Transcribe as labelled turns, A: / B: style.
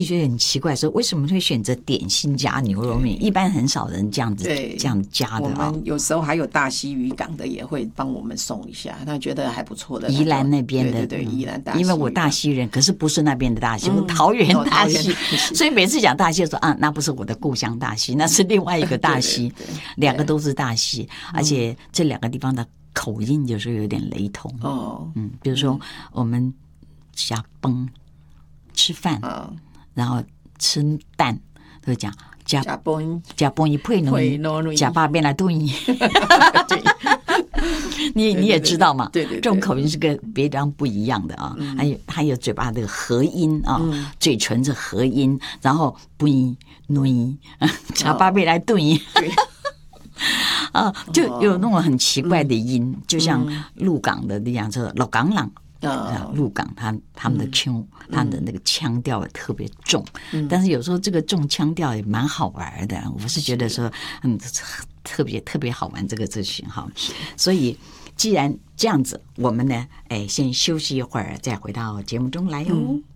A: 觉得很奇怪，说为什么会选择点心加牛肉面？一般很少人这样加的啊。
B: 我们有时候还有大溪渔港的也会帮我们送一下，他觉得还不错的。
A: 宜兰那边的，
B: 对，宜兰大溪，
A: 因为我大溪人，可是不是那边的大溪，我桃园大溪，所以每次讲大溪说啊，那不是我的故乡大溪，那是另外一个大溪，两个都是大溪，而且这两个地方的口音有时候有点雷同。比如说我们加崩吃饭，然后吃蛋都讲加崩一配农，加八边来炖一。你也知道嘛？
B: 对，
A: 这种口音是跟别地方不一样的啊。还有嘴巴的合音啊，嘴唇是合音，然后不一努加八边来炖一。就有那种很奇怪的音，就像鹿港的那样，说鹿港人。鹿港他们的他的那个腔调也特别重，但是有时候这个重腔调也蛮好玩的。我是觉得说，特别好玩这个资讯哈。所以既然这样子，我们呢，先休息一会儿，再回到节目中来哟。